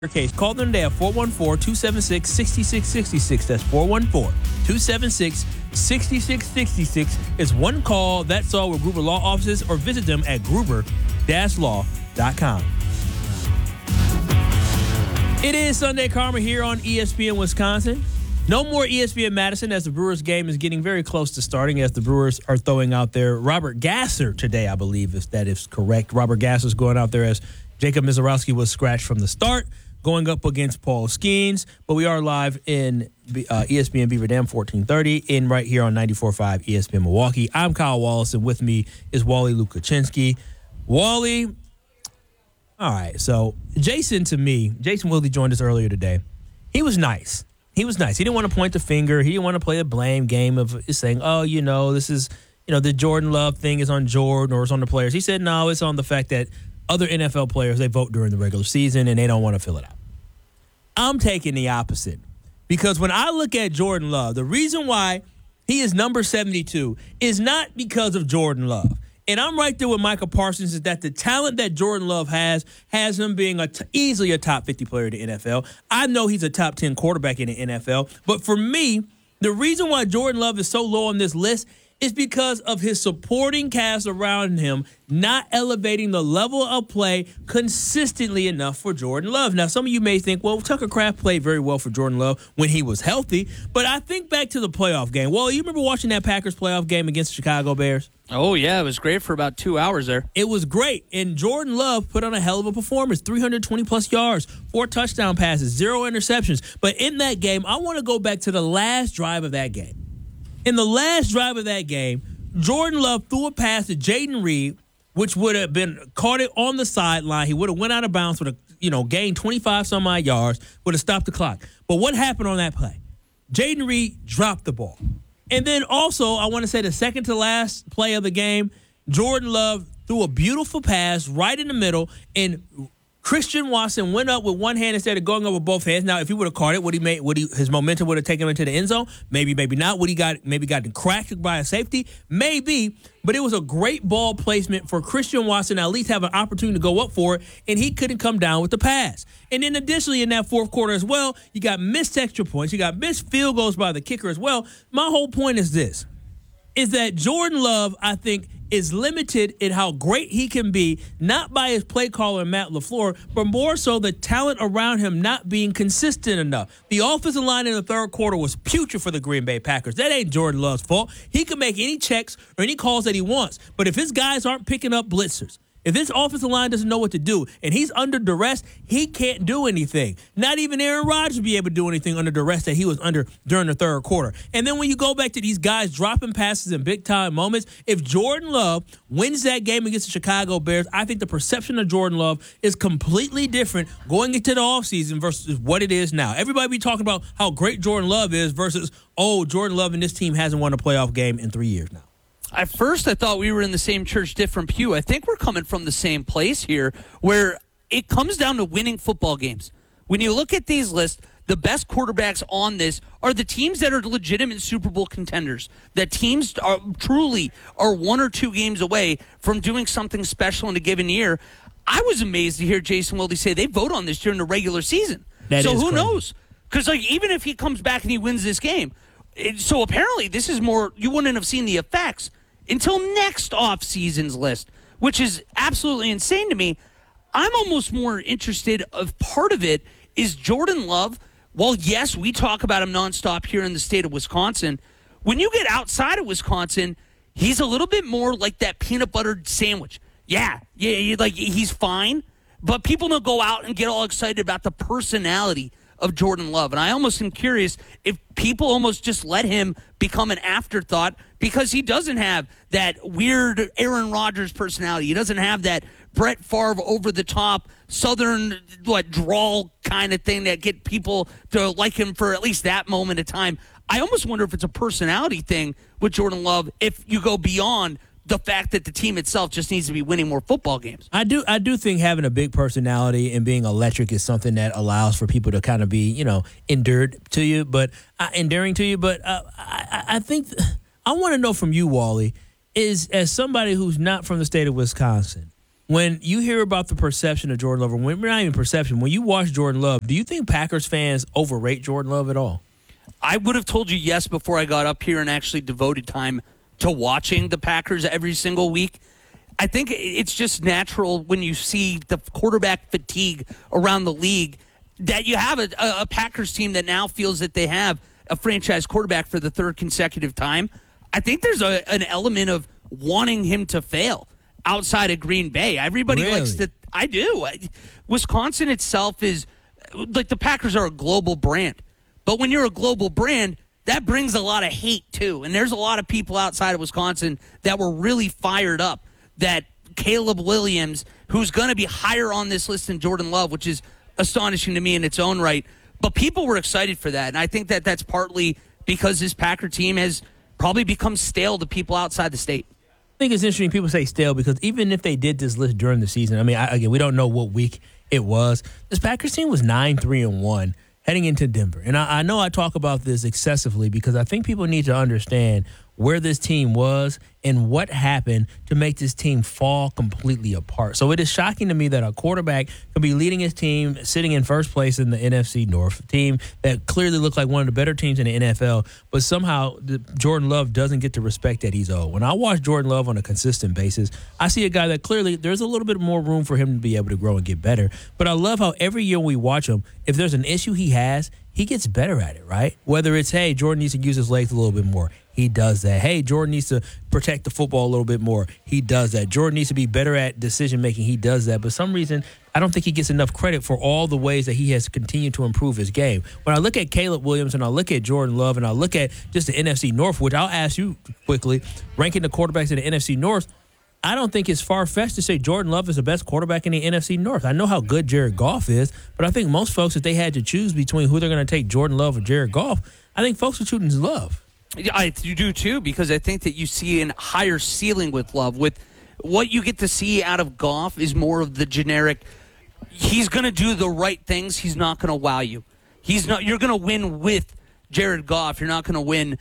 case. Call them today at 414-276-6666. That's 414-276-6666. It's one call. That's all with Gruber Law Offices, or visit them at gruber-law.com. It is Sunday Karma here on ESPN Wisconsin. No more ESPN Madison as the Brewers game is getting very close to starting, as the Brewers are throwing out there Robert Gasser today, I believe, if that is correct. Robert Gasser is going out there as Jacob Misiorowski was scratched from the start, going up against Paul Skeens. But we are live in ESPN Beaver Dam 1430 in right here on 94.5 ESPN Milwaukee. I'm Kyle Wallace, and with me is Wally Lukaczynski. Wally, all right, so Jason Wilde joined us earlier today. He was nice. He didn't want to point the finger. He didn't want to play a blame game of saying, this is, the Jordan Love thing is on Jordan or it's on the players. He said, no, it's on the fact that other NFL players, they vote during the regular season and they don't want to fill it out. I'm taking the opposite, because when I look at Jordan Love, the reason why he is number 72 is not because of Jordan Love. And I'm right there with Micah Parsons, is that the talent that Jordan Love has him being easily a top 50 player in the NFL. I know he's a top 10 quarterback in the NFL. But for me, the reason why Jordan Love is so low on this list is because of his supporting cast around him not elevating the level of play consistently enough for Jordan Love. Now, some of you may think, well, Tucker Kraft played very well for Jordan Love when he was healthy. But I think back to the playoff game. Well, you remember watching that Packers playoff game against the Chicago Bears? Oh, yeah, it was great for about 2 hours there. It was great, and Jordan Love put on a hell of a performance, 320-plus yards, 4 touchdown passes, 0 interceptions. But in that game, I want to go back to the last drive of that game. In the last drive of that game, Jordan Love threw a pass to Jaden Reed, which would have been caught it on the sideline. He would have went out of bounds, would have, gained 25-some-odd yards, would have stopped the clock. But what happened on that play? Jaden Reed dropped the ball. And then also, I want to say the second to last play of the game, Jordan Love threw a beautiful pass right in the middle, and Christian Watson went up with one hand instead of going up with both hands. Now, if he would have caught it, his momentum would have taken him into the end zone? Maybe not. Would he maybe got cracked by a safety? Maybe. But it was a great ball placement for Christian Watson to at least have an opportunity to go up for it, and he couldn't come down with the pass. And then additionally in that fourth quarter as well, you got missed extra points. You got missed field goals by the kicker as well. My whole point is this, is that Jordan Love, I think, is limited in how great he can be, not by his play caller, Matt LaFleur, but more so the talent around him not being consistent enough. The offensive line in the third quarter was putrid for the Green Bay Packers. That ain't Jordan Love's fault. He can make any checks or any calls that he wants, but if his guys aren't picking up blitzers, if this offensive line doesn't know what to do and he's under duress, he can't do anything. Not even Aaron Rodgers would be able to do anything under duress that he was under during the third quarter. And then when you go back to these guys dropping passes in big-time moments, if Jordan Love wins that game against the Chicago Bears, I think the perception of Jordan Love is completely different going into the offseason versus what it is now. Everybody be talking about how great Jordan Love is versus, Jordan Love and this team hasn't won a playoff game in 3 years now. At first, I thought we were in the same church, different pew. I think we're coming from the same place here, where it comes down to winning football games. When you look at these lists, the best quarterbacks on this are the teams that are legitimate Super Bowl contenders. That teams are truly 1 or 2 games away from doing something special in a given year. I was amazed to hear Jason Wilde say they vote on this during the regular season. So who knows? Because even if he comes back and he wins this game, so apparently this is more, you wouldn't have seen the effects until next off-season's list, which is absolutely insane to me. I'm almost more interested of part of it is Jordan Love. While, yes, we talk about him nonstop here in the state of Wisconsin, when you get outside of Wisconsin, he's a little bit more like that peanut buttered sandwich. Yeah, like he's fine, but people don't go out and get all excited about the personality of Jordan Love. And I almost am curious if people almost just let him become an afterthought because he doesn't have that weird Aaron Rodgers personality. He doesn't have that Brett Favre over-the-top Southern drawl kind of thing that get people to like him for at least that moment of time. I almost wonder if it's a personality thing with Jordan Love if you go beyond the fact that the team itself just needs to be winning more football games. I do think having a big personality and being electric is something that allows for people to kind of be, enduring to you. But I think I want to know from you, Wally, is as somebody who's not from the state of Wisconsin, When you hear about the perception of Jordan Love, or not even perception, when you watch Jordan Love, do you think Packers fans overrate Jordan Love at all? I would have told you yes before I got up here and actually devoted time to watching the Packers every single week. I think it's just natural when you see the quarterback fatigue around the league that you have a Packers team that now feels that they have a franchise quarterback for the third consecutive time. I think there's an element of wanting him to fail outside of Green Bay. Everybody likes to. I do. Wisconsin itself is like the Packers are a global brand. But when you're a global brand, that brings a lot of hate too. And there's a lot of people outside of Wisconsin that were really fired up that Caleb Williams, who's going to be higher on this list than Jordan Love, which is astonishing to me in its own right. But people were excited for that. And I think that that's partly because this Packer team has probably become stale to people outside the state. I think it's interesting people say stale because even if they did this list during the season, I mean, again, we don't know what week it was. This Packers team was 9-3-1 heading into Denver. And I know I talk about this excessively because I think people need to understand where this team was and what happened to make this team fall completely apart. So it is shocking to me that a quarterback could be leading his team, sitting in first place in the NFC North, a team that clearly looked like one of the better teams in the NFL, but somehow Jordan Love doesn't get the respect that he's owed. When I watch Jordan Love on a consistent basis, I see a guy that clearly there's a little bit more room for him to be able to grow and get better. But I love how every year we watch him, if there's an issue he has, he gets better at it, right? Whether it's, hey, Jordan needs to use his legs a little bit more. He does that. Hey, Jordan needs to protect the football a little bit more. He does that. Jordan needs to be better at decision-making. He does that. But for some reason, I don't think he gets enough credit for all the ways that he has continued to improve his game. When I look at Caleb Williams and I look at Jordan Love and I look at just the NFC North, which I'll ask you quickly, ranking the quarterbacks in the NFC North, I don't think it's far-fetched to say Jordan Love is the best quarterback in the NFC North. I know how good Jared Goff is, but I think most folks, if they had to choose between who they're going to take, Jordan Love or Jared Goff, I think folks are choosing Love. You do, too, because I think that you see a higher ceiling with Love. With what you get to see out of Goff is more of the generic, he's going to do the right things. He's not going to wow you. You're going to win with Jared Goff. You're not going to win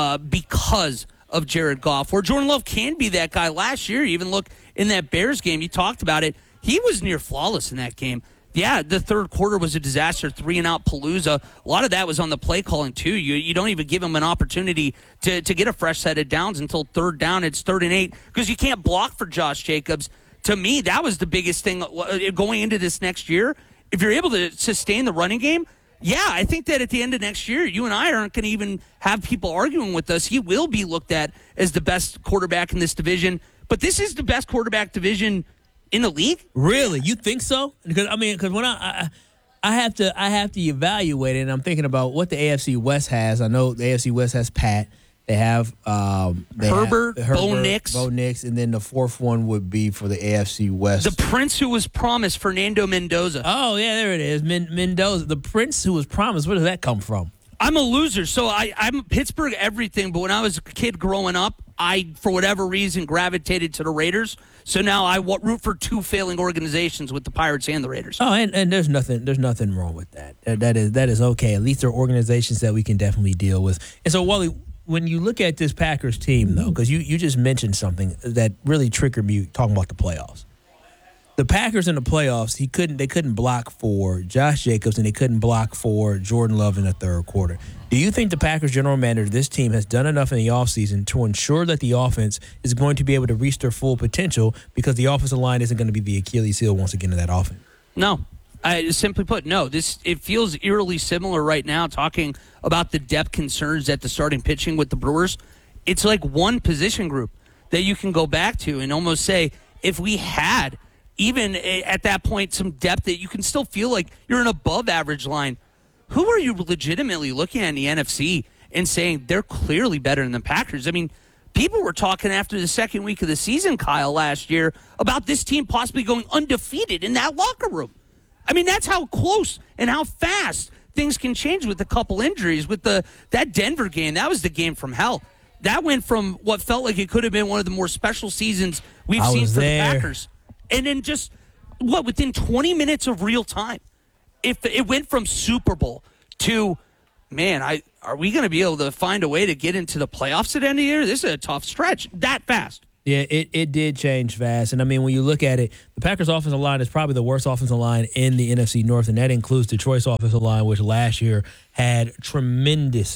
because of Jared Goff. Where Jordan Love can be that guy. Last year, you even look in that Bears game, you talked about it, he was near flawless in that game. Yeah, the third quarter was a disaster, 3-and-out Palooza. A lot of that was on the play calling, too. You don't even give him an opportunity to get a fresh set of downs until third down. It's 3rd and 8 because you can't block for Josh Jacobs. To me, that was the biggest thing going into this next year. If you're able to sustain the running game, yeah, I think that at the end of next year, you and I aren't going to even have people arguing with us. He will be looked at as the best quarterback in this division. But this is the best quarterback division in the league? Really? You think so? Because when I have to evaluate it, and I'm thinking about what the AFC West has. I know the AFC West has Pat. They have Herbert, Bo Nix, and then the fourth one would be for the AFC West. The Prince who was promised, Fernando Mendoza. Oh yeah, there it is, Mendoza. The Prince who was promised. Where does that come from? I'm a loser, so I'm Pittsburgh everything. But when I was a kid growing up, I, for whatever reason, gravitated to the Raiders. So now I root for two failing organizations with the Pirates and the Raiders. Oh, and there's nothing wrong with that. That is okay. At least they're organizations that we can definitely deal with. And so, Wally, when you look at this Packers team, though, because you just mentioned something that really triggered me talking about the playoffs. The Packers in the playoffs, they couldn't block for Josh Jacobs and they couldn't block for Jordan Love in the third quarter. Do you think the Packers general manager, this team, has done enough in the offseason to ensure that the offense is going to be able to reach their full potential because the offensive line isn't going to be the Achilles heel once again in that offense? No. Simply put, no. It feels eerily similar right now talking about the depth concerns at the starting pitching with the Brewers. It's like one position group that you can go back to and almost say, if we had even at that point some depth that you can still feel like you're an above-average line, who are you legitimately looking at in the NFC and saying they're clearly better than the Packers? I mean, people were talking after the second week of the season, Kyle, last year, about this team possibly going undefeated in that locker room. I mean, that's how close and how fast things can change with a couple injuries. With that Denver game, that was the game from hell. That went from what felt like it could have been one of the more special seasons we've seen for the Packers. And then just, within 20 minutes of real time, if it went from Super Bowl to, man, are we going to be able to find a way to get into the playoffs at the end of the year? This is a tough stretch. That fast. Yeah, it did change fast. And, I mean, when you look at it, the Packers' offensive line is probably the worst offensive line in the NFC North, and that includes Detroit's offensive line, which last year had tremendous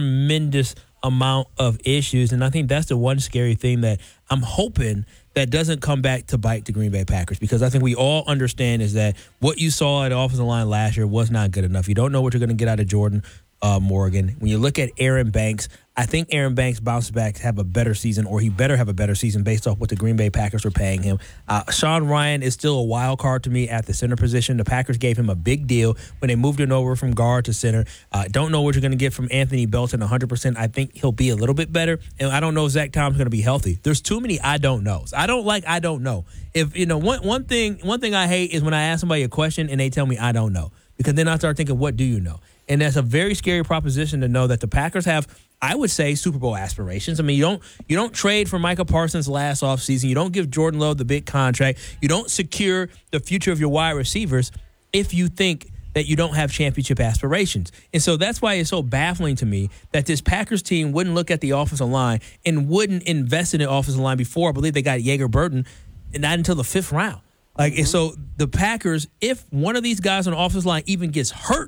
amount of issues. And I think that's the one scary thing that I'm hoping that doesn't come back to bite the Green Bay Packers, because I think we all understand is that what you saw at the offensive line last year was not good enough. You don't know what you're going to get out of Jordan Morgan. When you look at Aaron Banks, I think Aaron Banks bounces back to have a better season, or he better have a better season based off what the Green Bay Packers are paying him. Sean Ryan is still a wild card to me at the center position. The Packers gave him a big deal when they moved him over from guard to center. Don't know what you're going to get from Anthony Belton 100%. I think he'll be a little bit better, and I don't know if Zach Tom's going to be healthy. There's too many I don't knows. I don't know. If one thing I hate is when I ask somebody a question and they tell me I don't know, because then I start thinking, what do you know? And that's a very scary proposition to know that the Packers have, I would say, Super Bowl aspirations. I mean, you don't trade for Micah Parsons last offseason. You don't give Jordan Love the big contract. You don't secure the future of your wide receivers if you think that you don't have championship aspirations. And so that's why it's so baffling to me that this Packers team wouldn't look at the offensive line and wouldn't invest in the offensive line before. I believe they got Jaeger Burton, and not until the 5th round. And so the Packers, if one of these guys on the offensive line even gets hurt,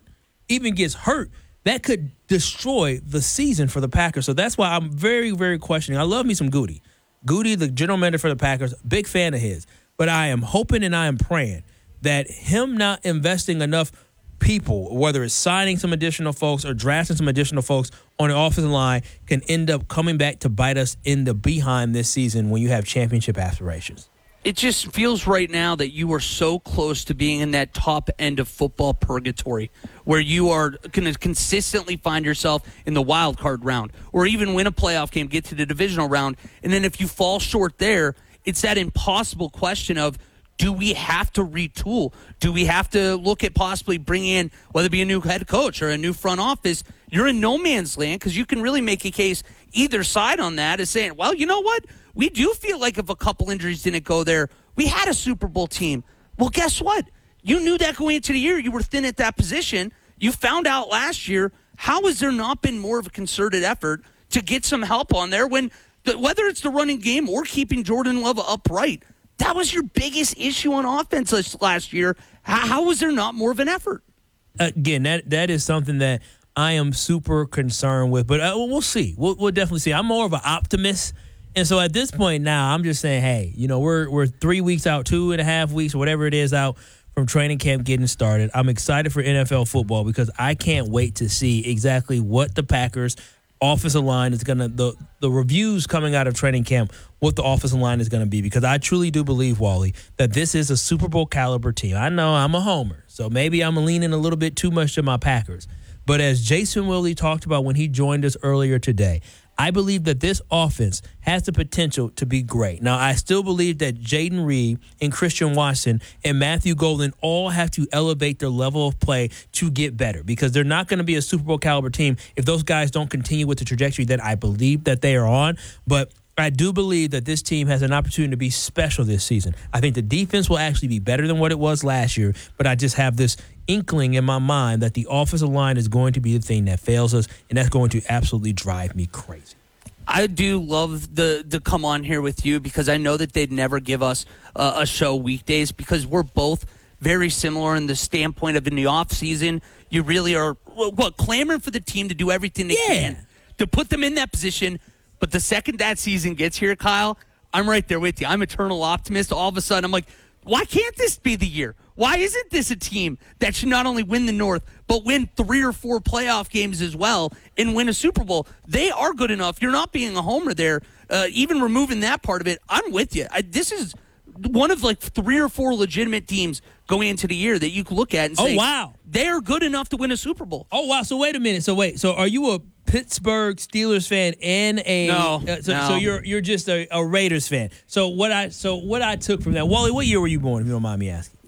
that could destroy the season for the Packers. So that's why I'm very, very questioning. I love me some Goody. Goody, the general manager for the Packers, big fan of his. But I am hoping and I am praying that him not investing enough people, whether it's signing some additional folks or drafting some additional folks on the offensive line, can end up coming back to bite us in the behind this season when you have championship aspirations. It just feels right now that you are so close to being in that top end of football purgatory where you are going to consistently find yourself in the wild card round or even win a playoff game, get to the divisional round. And then if you fall short there, it's that impossible question of, do we have to retool? Do we have to look at possibly bringing in, whether it be a new head coach or a new front office? You're in no man's land because you can really make a case either side on that as saying, well, you know what? We do feel like if a couple injuries didn't go there, we had a Super Bowl team. Well, guess what? You knew that going into the year. You were thin at that position. You found out last year. How has there not been more of a concerted effort to get some help on there when, whether it's the running game or keeping Jordan Love upright, that was your biggest issue on offense last year. How was there not more of an effort? Again, that is something that I am super concerned with, but we'll see. We'll definitely see. I'm more of an optimist. And so at this point now, I'm just saying, hey, we're 3 weeks out, 2.5 weeks, or whatever it is out from training camp getting started. I'm excited for NFL football because I can't wait to see exactly what the Packers offensive line is going to, the reviews coming out of training camp, what the offensive line is going to be, because I truly do believe, Wally, that this is a Super Bowl caliber team. I know I'm a homer, so maybe I'm leaning a little bit too much to my Packers. But as Jason Willie talked about when he joined us earlier today, I believe that this offense has the potential to be great. Now, I still believe that Jaden Reed and Christian Watson and Matthew Golden all have to elevate their level of play to get better, because they're not going to be a Super Bowl caliber team if those guys don't continue with the trajectory that I believe that they are on. But I do believe that this team has an opportunity to be special this season. I think the defense will actually be better than what it was last year, but I just have this inkling in my mind that the offensive line is going to be the thing that fails us, and that's going to absolutely drive me crazy. I do love the come on here with you because I know that they'd never give us a show weekdays because we're both very similar in the standpoint of in the offseason, you really are clamoring for the team to do everything they can to put them in that position. But the second that season gets here, Kyle, I'm right there with you. I'm eternal optimist. All of a sudden, I'm like, why can't this be the year? Why isn't this a team that should not only win the North, but win 3 or 4 playoff games as well and win a Super Bowl? They are good enough. You're not being a homer there. Even removing that part of it, I'm with you. This is one of like 3 or 4 legitimate teams going into the year that you can look at and say, oh, wow, they are good enough to win a Super Bowl. Oh, wow. So wait a minute. So are you a Pittsburgh Steelers fan and a no? So you're just a Raiders fan. So what I took from that, Wally, what year were you born, if you don't mind me asking?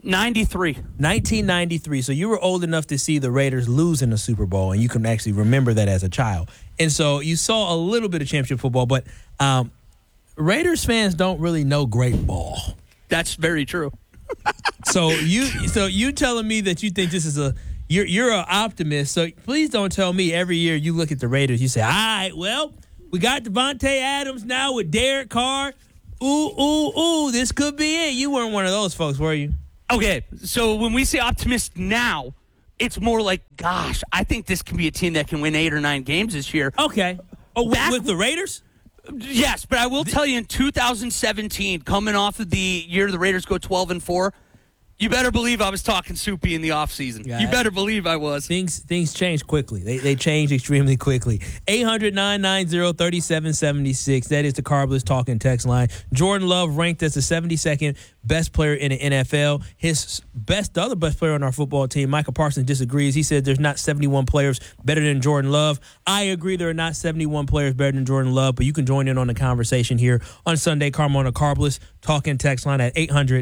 1993. So you were old enough to see the Raiders lose in the Super Bowl, and you can actually remember that as a child. And so you saw a little bit of championship football, but Raiders fans don't really know great ball. That's very true. So you telling me that you think this is you're an optimist. So please don't tell me every year you look at the Raiders, you say, all right, well, we got Devontae Adams now with Derek Carr. Ooh, this could be it. You weren't one of those folks, were you? Okay, so when we say optimist now, it's more like, gosh, I think this can be a team that can win 8 or 9 games this year. Okay. Oh, with the Raiders? Yes, but I will tell you in 2017, coming off of the year the Raiders go 12-4, you better believe I was talking soupy in the offseason. Yeah, you better believe I was. Things change quickly. They change extremely quickly. 800-990-3776. That is the Carbliss talking text line. Jordan Love ranked as the 72nd best player in the NFL. The other best player on our football team, Micah Parsons, disagrees. He said there's not 71 players better than Jordan Love. I agree there are not 71 players better than Jordan Love, but you can join in on the conversation here on Sunday Karma on the Carbliss talking text line at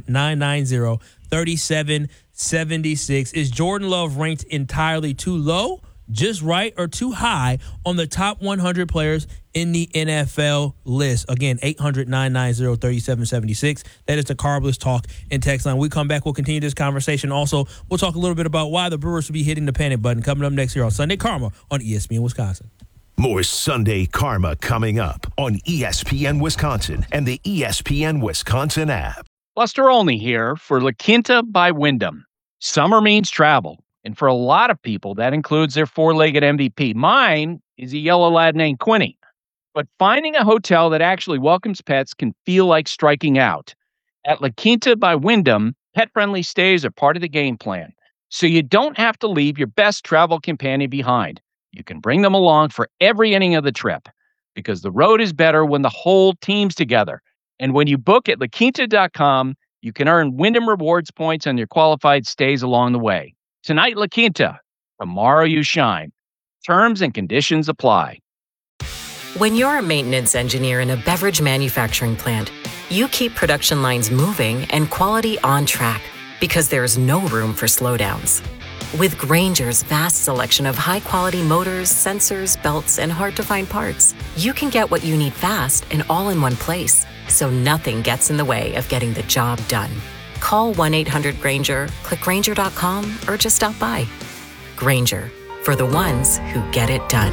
800-990-3776. Is Jordan Love ranked entirely too low, just right, or too high on the top 100 players in the NFL list? Again, 800-990-3776. That is the Carbliss talk and text line. When we come back, we'll continue this conversation. Also, we'll talk a little bit about why the Brewers will be hitting the panic button coming up next year on Sunday Karma on ESPN Wisconsin. More Sunday Karma coming up on ESPN Wisconsin and the ESPN Wisconsin app. Buster Olney here for La Quinta by Wyndham. Summer means travel, and for a lot of people, that includes their four-legged MVP. Mine is a yellow lad named Quinny. But finding a hotel that actually welcomes pets can feel like striking out. At La Quinta by Wyndham, pet-friendly stays are part of the game plan, so you don't have to leave your best travel companion behind. You can bring them along for every inning of the trip, because the road is better when the whole team's together. And when you book at LaQuinta.com, you can earn Wyndham Rewards points on your qualified stays along the way. Tonight, La Quinta. Tomorrow, you shine. Terms and conditions apply. When you're a maintenance engineer in a beverage manufacturing plant, you keep production lines moving and quality on track because there's no room for slowdowns. With Grainger's vast selection of high-quality motors, sensors, belts, and hard-to-find parts, you can get what you need fast and all in one place, so nothing gets in the way of getting the job done. Call 1-800-GRAINGER, click Grainger.com, or just stop by. Grainger, for the ones who get it done.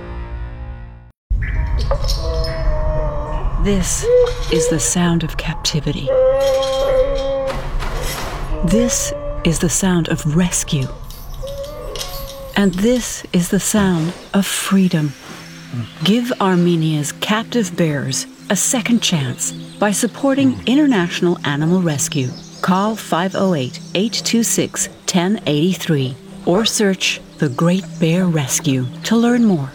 This is the sound of captivity. This is the sound of rescue. And this is the sound of freedom. Give Armenia's captive bears a second chance by supporting International Animal Rescue. Call 508-826-1083 or search The Great Bear Rescue to learn more.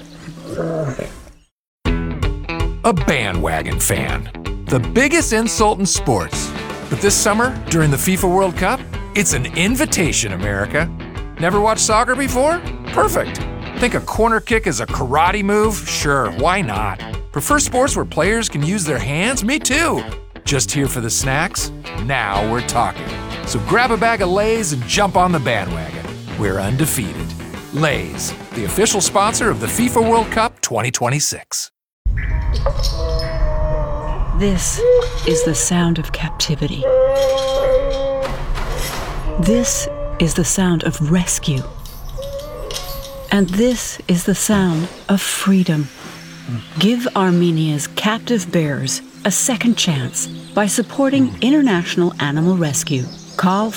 A bandwagon fan. The biggest insult in sports. But this summer, during the FIFA World Cup, it's an invitation, America. Never watched soccer before? Perfect. Think a corner kick is a karate move? Sure, why not? Prefer sports where players can use their hands? Me too. Just here for the snacks? Now we're talking. So grab a bag of Lay's and jump on the bandwagon. We're undefeated. Lay's, the official sponsor of the FIFA World Cup 2026. This is the sound of captivity. This is the sound of rescue. And this is the sound of freedom. Give Armenia's captive bears a second chance by supporting International Animal Rescue. Call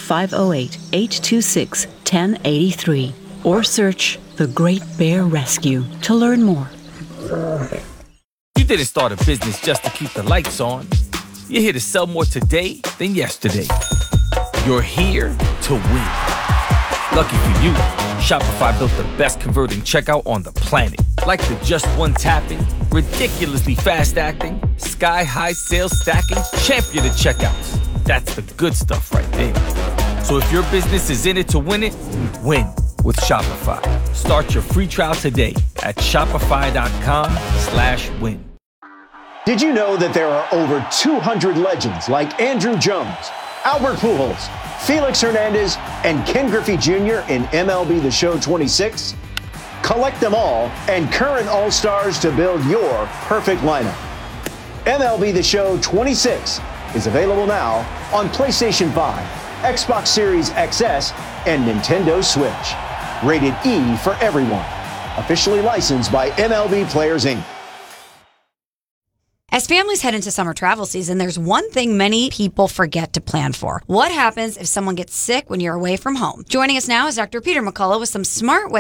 508-826-1083 or search The Great Bear Rescue to learn more. You didn't start a business just to keep the lights on. You're here to sell more today than yesterday. You're here to win. Lucky for you, Shopify built the best converting checkout on the planet. Like the just one tapping, ridiculously fast acting, sky-high sales stacking, champion of checkouts. That's the good stuff right there. So if your business is in it to win it, win with Shopify. Start your free trial today at shopify.com/win. Did you know that there are over 200 legends like Andrew Jones, Albert Pujols, Felix Hernandez, and Ken Griffey Jr. in MLB The Show 26? Collect them all and current All-Stars to build your perfect lineup. MLB The Show 26 is available now on PlayStation 5, Xbox Series XS, and Nintendo Switch. Rated E for everyone. Officially licensed by MLB Players, Inc. As families head into summer travel season, there's one thing many people forget to plan for. What happens if someone gets sick when you're away from home? Joining us now is Dr. Peter McCullough with some smart ways